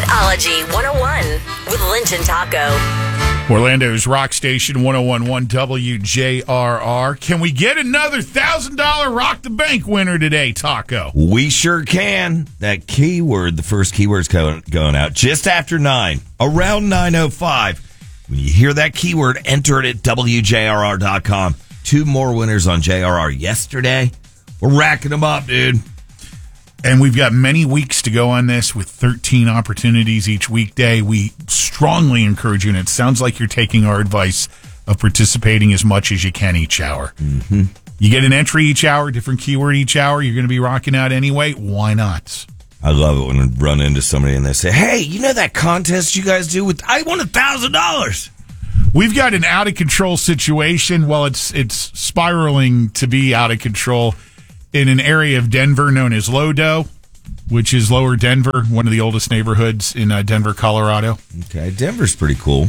Hitology 101 with Lynch and Taco. Orlando's Rock Station 101.1 WJRR. Can we get another $1,000 Rock the Bank winner today, Taco? We sure can. That keyword, the first keyword's going out just after 9, around 9:05. When you hear that keyword, enter it at WJRR.com. 2 more winners on JRR yesterday. We're racking them up, dude. And we've got many weeks to go on this with 13 opportunities each weekday. We strongly encourage you, and it sounds like you're taking our advice of participating as much as you can each hour. Mm-hmm. You get an entry each hour, different keyword each hour. You're going to be rocking out anyway. Why not? I love it when I run into somebody and they say, hey, you know that contest you guys do with, I won $1,000. We've got an out-of-control situation. Well, it's spiraling to be out of control in an area of Denver known as Lodo, which is Lower Denver, one of the oldest neighborhoods in Denver, Colorado. Okay, Denver's pretty cool.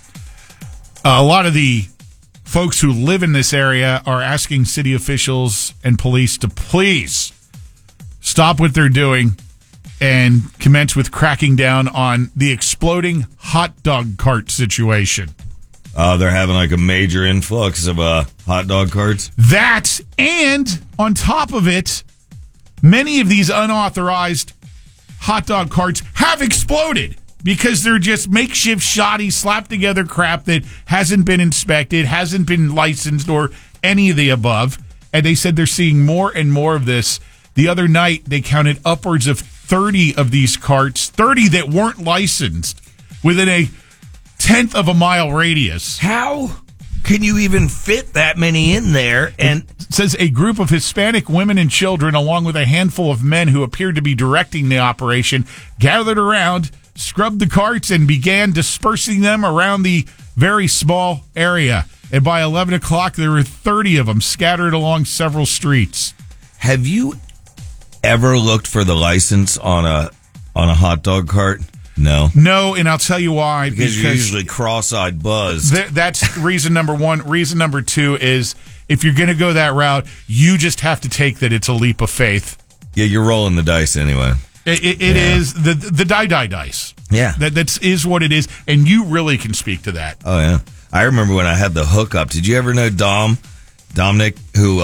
A lot of the folks who live in this area are asking city officials and police to please stop what they're doing and commence with cracking down on the exploding hot dog cart situation. They're having like a major influx of hot dog carts. That, and on top of it, many of these unauthorized hot dog carts have exploded because they're just makeshift, shoddy, slapped together crap that hasn't been inspected, hasn't been licensed, or any of the above. And they said they're seeing more and more of this. The other night, they counted upwards of 30 of these carts, 30 that weren't licensed, within a 1/10 of a mile radius. How can you even fit that many in there? And it says a group of Hispanic women and children, along with a handful of men who appeared to be directing the operation, gathered around, scrubbed the carts, and began dispersing them around the very small area. And by 11 o'clock, there were 30 of them scattered along several streets. Have you ever looked for the license on a hot dog cart? No, and I'll tell you why. Because you're usually cross-eyed buzzed. That's reason number one. Reason number two is if you're going to go that route, you just have to take that it's a leap of faith. Yeah, you're rolling the dice anyway. It is the dice. Yeah. That is what it is, and you really can speak to that. Oh, yeah. I remember when I had the hookup. Did you ever know Dominic, who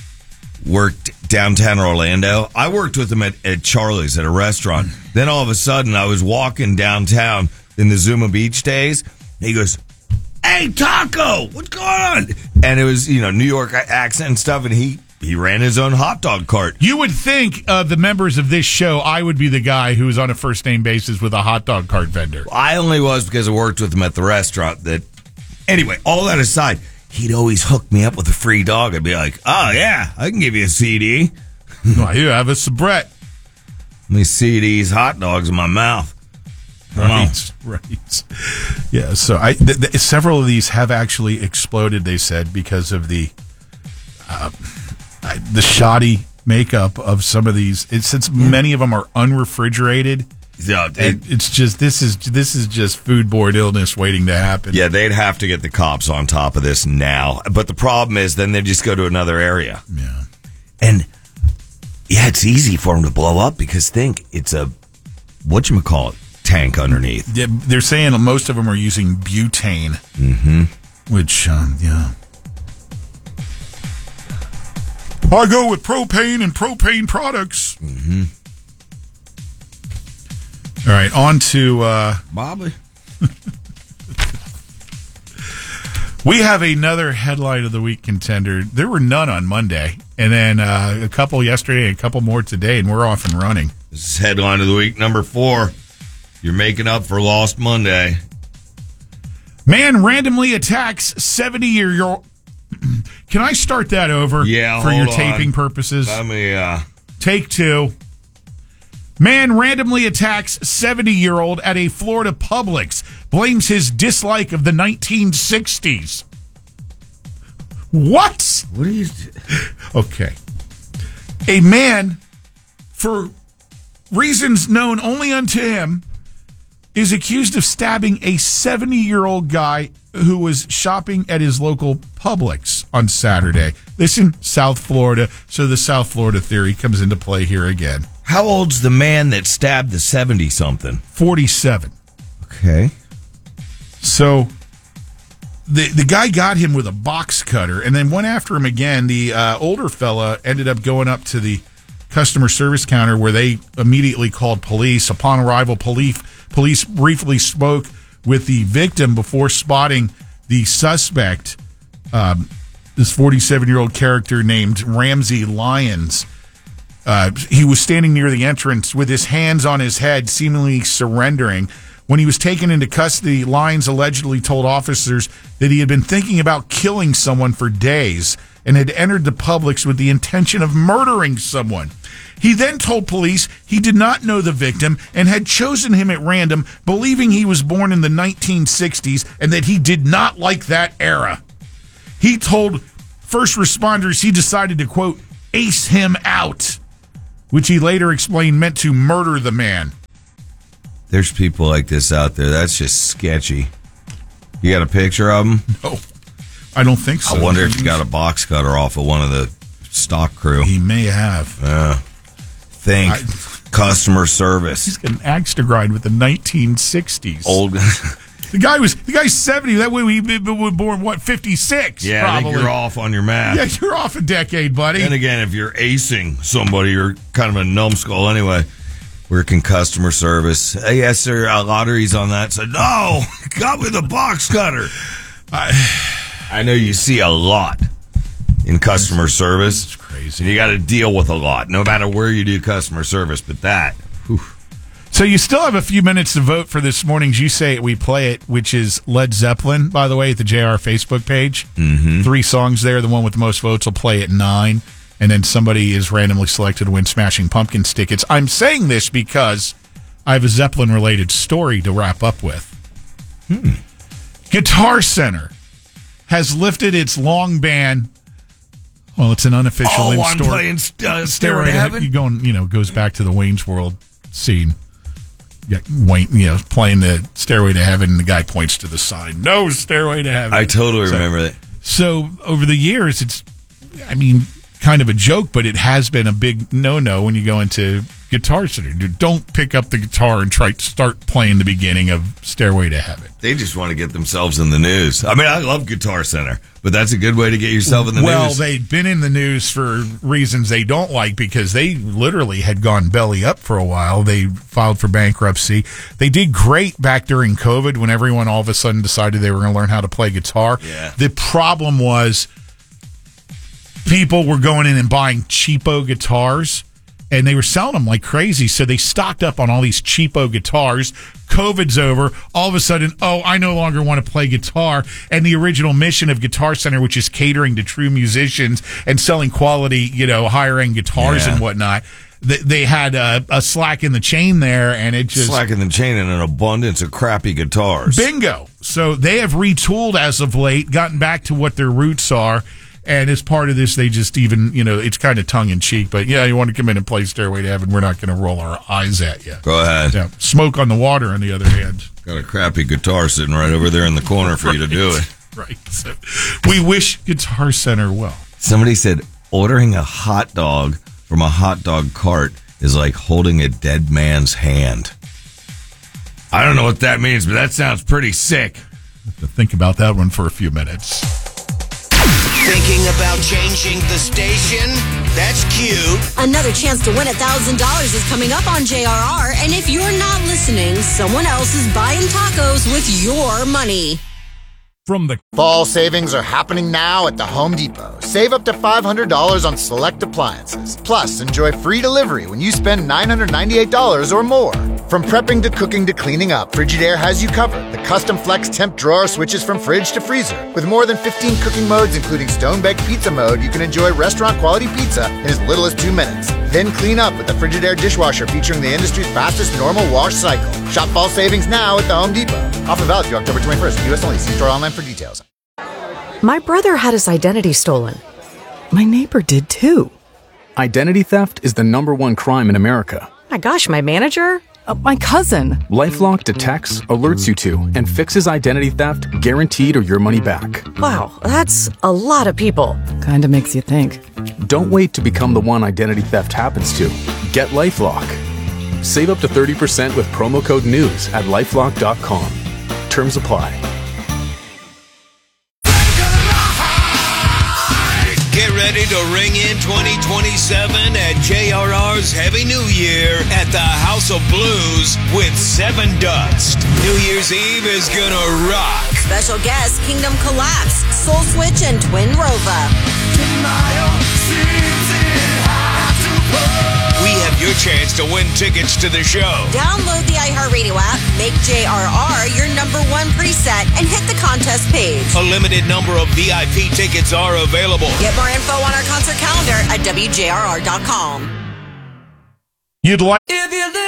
worked downtown Orlando? I worked with him at Charlie's at a restaurant. Then all of a sudden, I was walking downtown in the Zuma Beach days. And he goes, hey, Taco, what's going on? And it was, New York accent and stuff, and he ran his own hot dog cart. You would think the members of this show, I would be the guy who was on a first-name basis with a hot dog cart vendor. I only was because I worked with him at the restaurant. Anyway, all that aside, he'd always hook me up with a free dog. I'd be like, oh, yeah, I can give you a CD. Well, you have a soubrette. Let me see these hot dogs in my mouth. Right. Yeah, so several of these have actually exploded, they said, because of the shoddy makeup of some of these. Since many of them are unrefrigerated. Yeah, it's just this is just foodborne illness waiting to happen. Yeah, they'd have to get the cops on top of this now. But the problem is then they just go to another area. Yeah. And yeah, it's easy for them to blow up because it's a whatchamacallit tank underneath. Yeah, they're saying most of them are using butane. Mm-hmm. Which yeah. I go with propane and propane products. Mm-hmm. All right, on to Bobby. We have another headline of the week contender. There were none on Monday, and then a couple yesterday and a couple more today, and we're off and running. This is headline of the week number 4. You're making up for lost Monday. Man randomly attacks 70-year-old. Can I start that over? Yeah, for your hold taping on. purposes. Take 2. Man randomly attacks 70-year-old at a Florida Publix. Blames his dislike of the 1960s. What? What are you... Okay. A man, for reasons known only unto him, is accused of stabbing a 70-year-old guy who was shopping at his local Publix on Saturday. This in South Florida, so the South Florida theory comes into play here again. How old's the man that stabbed the 70-something? 47. Okay. So the guy got him with a box cutter and then went after him again. The older fella ended up going up to the customer service counter where they immediately called police. Upon arrival, police briefly spoke with the victim before spotting the suspect, this 47-year-old character named Ramsey Lyons. He was standing near the entrance with his hands on his head, seemingly surrendering. When he was taken into custody, Lyons allegedly told officers that he had been thinking about killing someone for days and had entered the Publix with the intention of murdering someone. He then told police he did not know the victim and had chosen him at random, believing he was born in the 1960s and that he did not like that era. He told first responders he decided to, quote, ace him out, which he later explained meant to murder the man. There's people like this out there. That's just sketchy. You got a picture of him? No, I don't think so. I wonder if he got a box cutter off of one of the stock crew. He may have. Customer service. He's got an axe to grind with the 1960s. Old. The guy's 70. That way we were born, what, 56? Yeah, probably. I think you're off on your math. Yeah, you're off a decade, buddy. And again, if you're acing somebody, you're kind of a numbskull anyway. Working customer service. Hey, yes, sir, lottery's on that. So, no, got with a box cutter. I know you see a lot in customer service. It's crazy. You got to deal with a lot, no matter where you do customer service. But that, whew. So you still have a few minutes to vote for this morning's You Say It, We Play It, which is Led Zeppelin, by the way, at the JR Facebook page. Mm-hmm. 3 songs there. The one with the most votes will play at 9. And then somebody is randomly selected to win Smashing Pumpkins tickets. I'm saying this because I have a Zeppelin-related story to wrap up with. Guitar Center has lifted its long ban. Well, it's an unofficial in-store. I'm playing Stairway to Heaven? You going, goes back to the Wayne's World scene. Yeah, Wayne, playing the Stairway to Heaven, and the guy points to the sign. No Stairway to Heaven. I totally remember that. So over the years, it's, kind of a joke, but it has been a big no-no when you go into Guitar Center. Don't pick up the guitar and try to start playing the beginning of Stairway to Heaven. They just want to get themselves in the news. I mean, I love Guitar Center, but that's a good way to get yourself in the news. Well, they've been in the news for reasons they don't like because they literally had gone belly up for a while. They filed for bankruptcy. They did great back during COVID when everyone all of a sudden decided they were going to learn how to play guitar. Yeah. The problem was people were going in and buying cheapo guitars, and they were selling them like crazy. So they stocked up on all these cheapo guitars. COVID's over. All of a sudden, I no longer want to play guitar. And the original mission of Guitar Center, which is catering to true musicians and selling quality, higher-end guitars and whatnot, they had a slack in the chain there, and it just... Slack in the chain and an abundance of crappy guitars. Bingo. So they have retooled as of late, gotten back to what their roots are. And as part of this, they just even, it's kind of tongue-in-cheek. But, you want to come in and play Stairway to Heaven, we're not going to roll our eyes at you. Go ahead. Yeah. Smoke on the Water, on the other hand. Got a crappy guitar sitting right over there in the corner for you to do it. Right. So we wish Guitar Center well. Somebody said ordering a hot dog from a hot dog cart is like holding a dead man's hand. I don't know what that means, but that sounds pretty sick. Have to think about that one for a few minutes. Thinking about changing the station? That's cute. Another chance to win $1,000 is coming up on JRR, and if you're not listening, someone else is buying tacos with your money. From the Fall savings are happening now at the Home Depot. Save up to $500 on select appliances. Plus, enjoy free delivery when you spend $998 or more. From prepping to cooking to cleaning up, Frigidaire has you covered. The custom flex temp drawer switches from fridge to freezer. With more than 15 cooking modes, including stone-baked pizza mode, you can enjoy restaurant-quality pizza in as little as 2 minutes. Then clean up with the Frigidaire dishwasher featuring the industry's fastest normal wash cycle. Shop fall savings now at the Home Depot. Offer valid through October 21st. U.S. only. See store online for details. My brother had his identity stolen. My neighbor did too. Identity theft is the #1 crime in America. My gosh, my manager? My cousin. LifeLock detects, alerts you to, and fixes identity theft guaranteed or your money back. Wow, that's a lot of people. Kinda makes you think. Don't wait to become the one identity theft happens to. get LifeLock. Save up to 30% with promo code NEWS at lifelock.com. Terms apply. Get ready to ring in 2027 at JRR's Heavy New Year at the House of Blues with Seven Dust. New Year's Eve is gonna rock. Special guests Kingdom Collapse, Soul Switch, and Twin Rova. We have your chance to win tickets to the show. Download the iHeartRadio app, make JRR your #1 preset, and hit the contest page. A limited number of VIP tickets are available. Get more info on our concert calendar at WJRR.com. You'd like... If you